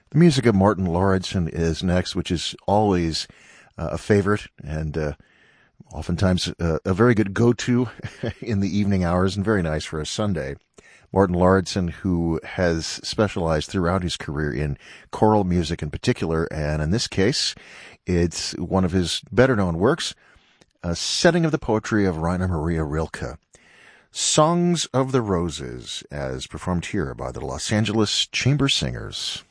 The music of Martin Lauridsen is next, which is always a favorite and oftentimes a very good go-to in the evening hours and very nice for a Sunday. Martin Lauridsen, who has specialized throughout his career in choral music in particular, and in this case, it's one of his better-known works, a setting of the poetry of Rainer Maria Rilke. Songs of the Roses, as performed here by the Los Angeles Chamber Singers.